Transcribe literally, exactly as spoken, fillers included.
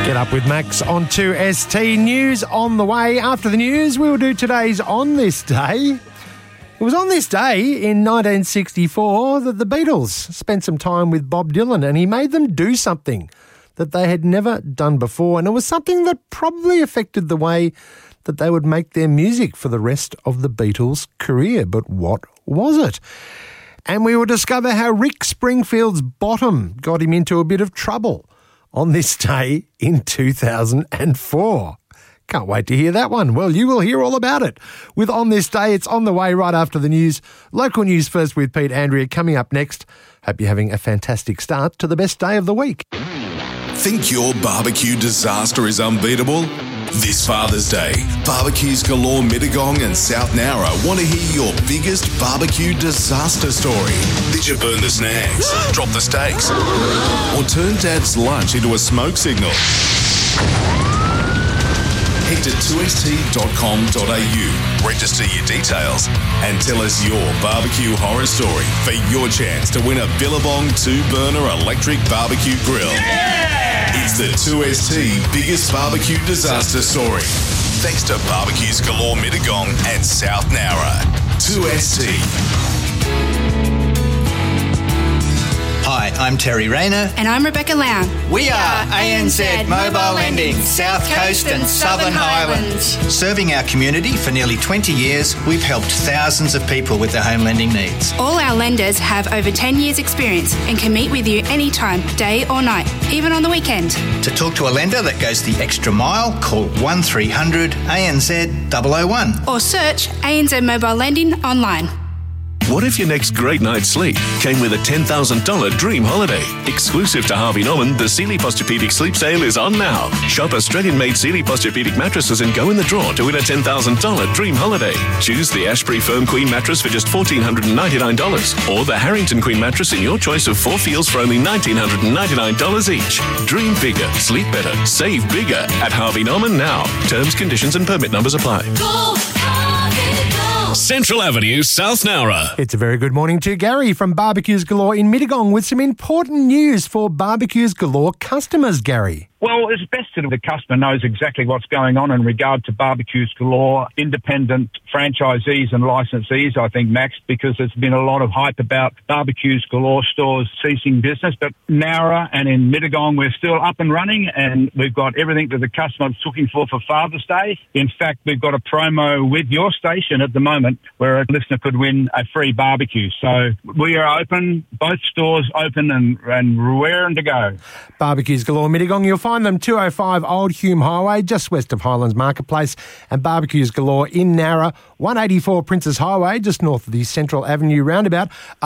Get up with Max on two S T. News on the way. After the news, we will do today's On This Day. It was on this day in nineteen sixty-four that the Beatles spent some time with Bob Dylan, and he made them do something that they had never done before, and it was something that probably affected the way that they would make their music for the rest of the Beatles' career. But what was it? And we will discover how Rick Springfield's bottom got him into a bit of trouble on this day in two thousand four. Can't wait to hear that one. Well, you will hear all about it with On This Day. It's on the way right after the news. Local news first with Pete Andrea coming up next. Hope you're having a fantastic start to the best day of the week. Think your barbecue disaster is unbeatable? This Father's Day, Barbecues Galore Mittagong and South Nowra want to hear your biggest barbecue disaster story. Did you burn the snags, drop the steaks, or turn Dad's lunch into a smoke signal? Head to two s t dot com dot a u, register your details, and tell us your barbecue horror story for your chance to win a Billabong two-burner electric barbecue grill. Yeah! It's the two S T biggest barbecue disaster story. Thanks to Barbecues Galore Mittagong and South Nowra. two S T. Hi, I'm Terry Rayner. And I'm Rebecca Lown. We are A N Z Mobile Lending, South Coast and Southern Highlands. Serving our community for nearly twenty years, we've helped thousands of people with their home lending needs. All our lenders have over ten years experience and can meet with you anytime, day or night, even on the weekend. To talk to a lender that goes the extra mile, call one three hundred A N Z double oh one. Or search A N Z Mobile Lending online. What if your next great night's sleep came with a ten thousand dollars dream holiday? Exclusive to Harvey Norman, the Sealy Posturepedic Sleep Sale is on now. Shop Australian-made Sealy Posturepedic mattresses and go in the draw to win a ten thousand dollars dream holiday. Choose the Ashbury Firm Queen mattress for just one thousand four hundred ninety-nine dollars or the Harrington Queen mattress in your choice of four feels for only one thousand nine hundred ninety-nine dollars each. Dream bigger, sleep better, save bigger at Harvey Norman now. Terms, conditions and permit numbers apply. Go, Harvey, go. Central Avenue, South Nowra. It's a very good morning to Gary from Barbecues Galore in Mittagong with some important news for Barbecues Galore customers, Gary. Well, it's best that the customer knows exactly what's going on in regard to Barbecues Galore, independent franchisees and licensees, I think, Max, because there's been a lot of hype about Barbecues Galore stores ceasing business. But Nowra and in Mittagong, we're still up and running, and we've got everything that the customer's looking for for Father's Day. In fact, we've got a promo with your station at the moment where a listener could win a free barbecue. So we are open, both stores open and, and raring to go. Barbecues Galore Mittagong, you'll find them two oh five Old Hume Highway, just west of Highlands Marketplace, and Barbecues Galore in Nowra, one eighty-four Princes Highway, just north of the Central Avenue roundabout.